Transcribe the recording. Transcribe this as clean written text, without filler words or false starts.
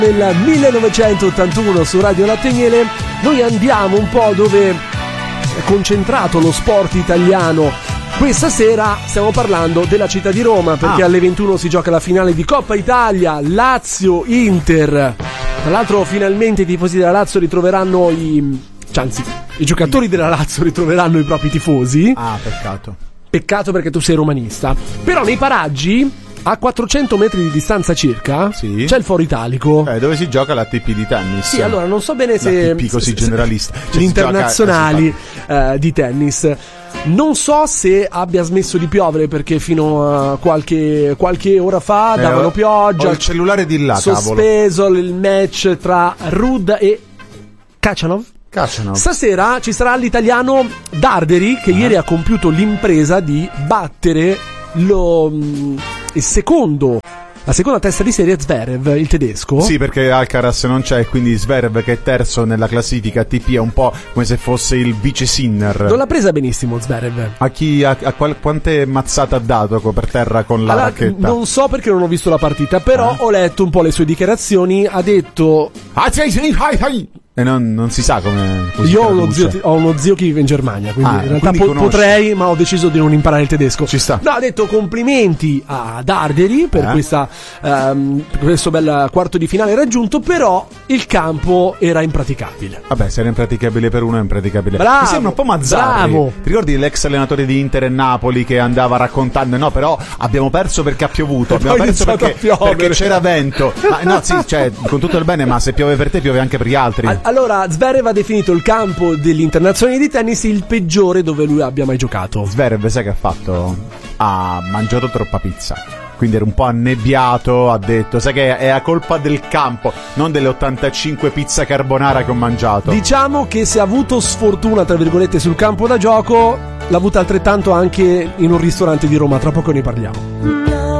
Nel 1981 su Radio Latte e Miele noi andiamo un po' dove è concentrato lo sport italiano. Questa sera stiamo parlando della città di Roma, perché alle 21 si gioca la finale di Coppa Italia, Lazio-Inter. Tra l'altro finalmente i tifosi della Lazio ritroveranno i giocatori della Lazio ritroveranno i propri tifosi. Peccato perché tu sei romanista. Però nei paraggi, a 400 metri di distanza circa, c'è il Foro Italico, dove si gioca l'ATP di tennis. Sì, allora non so bene se l'ATP così generalista, gli internazionali di tennis. Non so se abbia smesso di piovere, perché fino a qualche ora fa davano pioggia. Ho il cellulare di là, sospeso il match tra Ruud e Khachanov. Stasera ci sarà l'italiano Darderi, che ieri ha compiuto l'impresa di battere la seconda testa di serie Zverev, il tedesco. Sì, perché Alcaraz non c'è, quindi Zverev, che è terzo nella classifica ATP, è un po' come se fosse il vice Sinner. Non l'ha presa benissimo Zverev. Quante mazzate ha dato per terra con la racchetta? Non so, perché non ho visto la partita, però ho letto un po' le sue dichiarazioni. Ha detto e non si sa come. Io ho uno zio che vive in Germania, quindi in realtà potrei, ma ho deciso di non imparare il tedesco. Ci sta. No, ha detto complimenti a Darderi per questo bel quarto di finale raggiunto, però il campo era impraticabile. Vabbè, se era impraticabile per uno è impraticabile. Bravo, mi sembra un po' Mazzarri. Ti ricordi l'ex allenatore di Inter e Napoli che andava raccontando no, però abbiamo perso perché ha piovuto, abbiamo perso perché c'era vento. Con tutto il bene, ma se piove per te piove anche per gli altri. Allora, Zverev ha definito il campo degli internazionali di tennis il peggiore dove lui abbia mai giocato. Zverev, sai che ha fatto? Ha mangiato troppa pizza, quindi era un po' annebbiato. Ha detto, sai che è a colpa del campo, non delle 85 pizza carbonara che ho mangiato. Diciamo che se ha avuto sfortuna, tra virgolette, sul campo da gioco, l'ha avuta altrettanto anche in un ristorante di Roma. Tra poco ne parliamo.